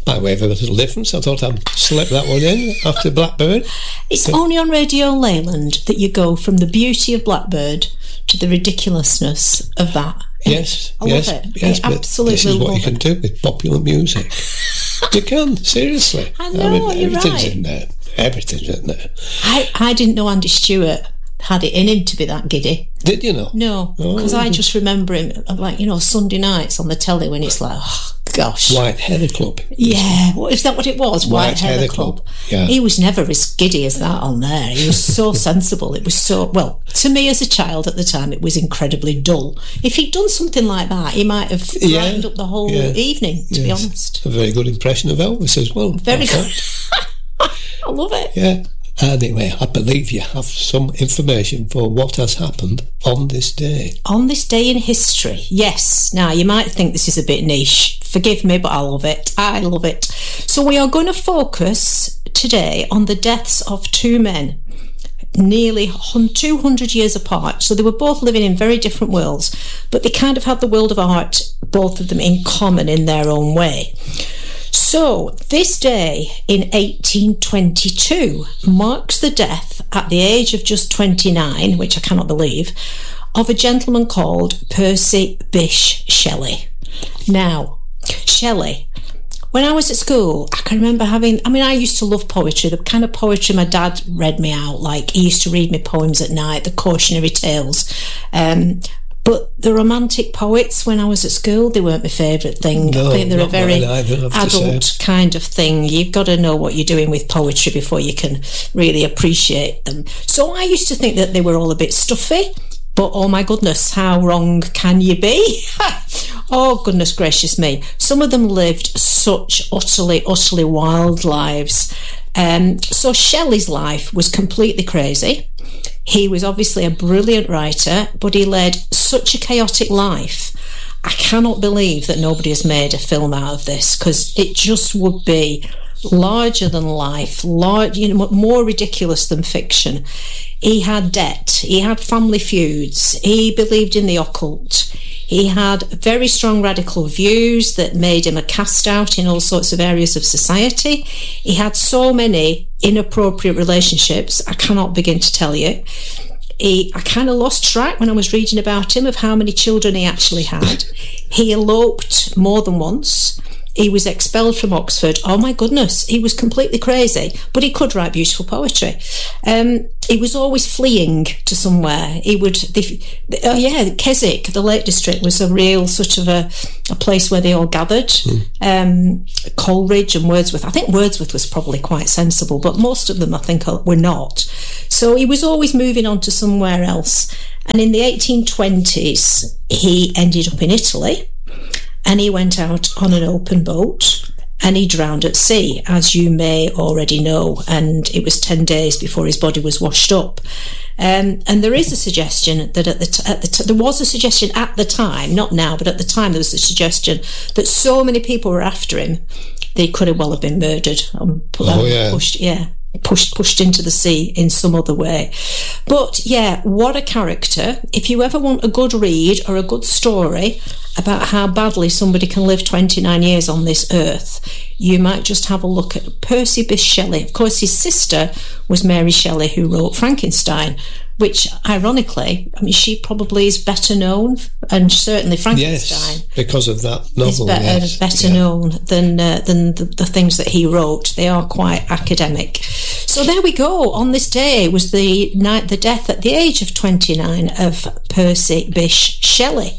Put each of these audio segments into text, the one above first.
My way of a little difference. I thought I'd slip that one in after Blackbird. It's only on Radio Leyland that you go from the beauty of Blackbird to the ridiculousness of that. Yes, I love it. Yes, I but absolutely this is what love you can it. do with popular music. You can, seriously. I know, you're everything's right. in there. Everything's in there. I didn't know Andy Stewart had it in him to be that giddy. Did you know? No, because I just remember him, like, Sunday nights on the telly when it's like, oh, gosh. White Heather Club. Yeah, is that what it was? White Heather Club. Yeah. He was never as giddy as that on there. He was so sensible. It was so, well, to me as a child at the time, it was incredibly dull. If he'd done something like that, he might have brightened up the whole evening, to be honest. A very good impression of Elvis as well. Very good. I love it. Yeah. Anyway, I believe you have some information for what has happened on this day. On this day in history, yes. Now, you might think this is a bit niche. Forgive me, but I love it. I love it. So we are going to focus today on the deaths of two men, nearly 200 years apart. So they were both living in very different worlds, but they kind of had the world of art, both of them, in common in their own way. So, this day in 1822 marks the death, at the age of just 29, which I cannot believe, of a gentleman called Percy Bysshe Shelley. Now, Shelley, when I was at school, I can remember I used to love poetry, the kind of poetry my dad read me out, like he used to read me poems at night, the cautionary tales. But the romantic poets, when I was at school, they weren't my favourite thing. No, I think they're a very adult kind of thing. You've got to know what you're doing with poetry before you can really appreciate them. So I used to think that they were all a bit stuffy. But oh my goodness, how wrong can you be? Oh goodness gracious me. Some of them lived such utterly wild lives. So Shelley's life was completely crazy. He was obviously a brilliant writer, but he led such a chaotic life. I cannot believe that nobody has made a film out of this, because it just would be larger than life, more ridiculous than fiction. He had debt, he had family feuds, he believed in the occult, he had very strong radical views that made him a cast out in all sorts of areas of society. He had so many inappropriate relationships, I cannot begin to tell you. I kind of lost track when I was reading about him of how many children he actually had. He eloped more than once. He was expelled from Oxford. Oh my goodness, he was completely crazy, but he could write beautiful poetry. He was always fleeing to somewhere. Keswick, the Lake District, was a real sort of a place where they all gathered. Coleridge and Wordsworth. I think Wordsworth was probably quite sensible, but most of them I think were not. So he was always moving on to somewhere else. And in the 1820s, he ended up in Italy. And he went out on an open boat and he drowned at sea, as you may already know. And it was 10 days before his body was washed up. And there is a suggestion that there was a suggestion at the time, not now, but at the time there was a suggestion that so many people were after him, they could have well have been murdered and pushed into the sea in some other way. But yeah, what a character. If you ever want a good read or a good story about how badly somebody can live 29 years on this earth, you might just have a look at Percy Bysshe Shelley. Of course, his sister was Mary Shelley, who wrote Frankenstein, which ironically, I mean, she probably is better known, and certainly Frankenstein. Yes, because of that novel. Is better known than the things that he wrote. They are quite academic. So there we go. On this day was the death at the age of 29 of Percy Bysshe Shelley.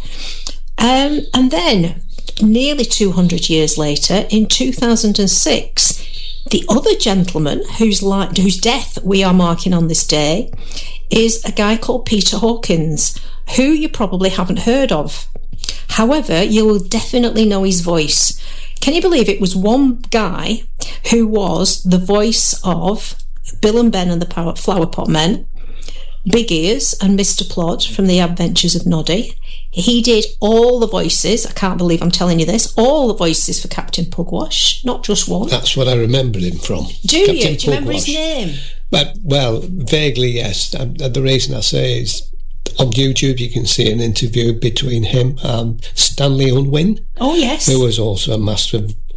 And then, nearly 200 years later, in 2006, the other gentleman whose death we are marking on this day is a guy called Peter Hawkins, who you probably haven't heard of. However, you will definitely know his voice. Can you believe it was one guy who was the voice of Bill and Ben and the Flowerpot Men, Big Ears and Mr. Plod from The Adventures of Noddy. He did all the voices, I can't believe I'm telling you this, all the voices for Captain Pugwash, not just one. That's what I remember him from. Do you remember his name? Well, vaguely, yes. The reason I say is on YouTube you can see an interview between him and Stanley Unwin. Oh, yes. Who was also a master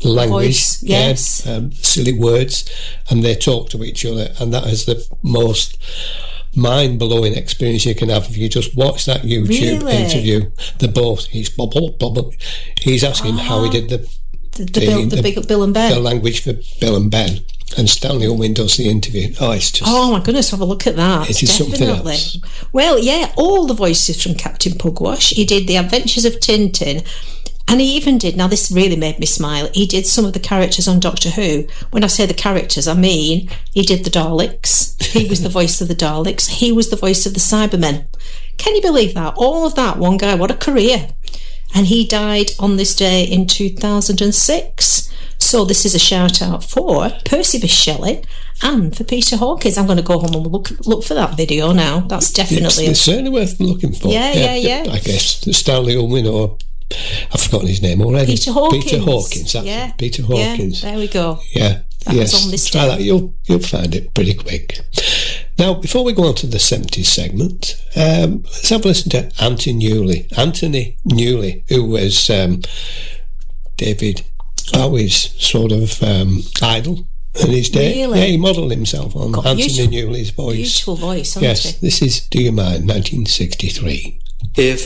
language, yes, silly words, and they talk to each other, and that is the most mind-blowing experience you can have if you just watch that YouTube interview. They're both, he's asking how he did the Bill and Ben, the language for Bill and Ben, and Stanley Unwin does the interview. It's just, oh my goodness, have a look at that. It is something else. Well, all the voices from Captain Pugwash. He did The Adventures of Tintin, and he even did, now this really made me smile, he did some of the characters on Doctor Who. When I say the characters, I mean he did the Daleks. He was the voice of the Daleks. He was the voice of the Cybermen. Can you believe that? All of that, one guy, what a career. And he died on this day in 2006. So this is a shout out for Percy Bysshe Shelley and for Peter Hawkins. I'm going to go home and look for that video now. That's definitely... It's certainly worth looking for. Yeah. I guess Stanley Unwin, or I've forgotten his name already. Peter Hawkins. Peter Hawkins. Yeah, there we go. Yeah. That's on this try that. You'll find it pretty quick. Now, before we go on to the 70s segment, let's have a listen to Anthony Newley, who was David Bowie's sort of idol in his day. Really? Yeah, he modelled himself on Anthony Newley's voice. Beautiful voice, hasn't Yes, this is Do You Mind, 1963. If